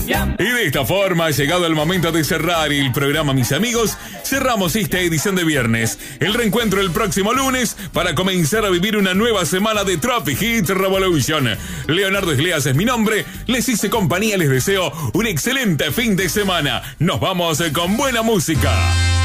Y de esta forma, llegado el momento de cerrar el programa, mis amigos, cerramos esta edición de viernes. El reencuentro el próximo lunes para comenzar a vivir una nueva semana de Tropic Hits Revolution. Leonardo Isleas es mi nombre, les hice compañía, les deseo un excelente fin de semana. Nos vamos con buena música.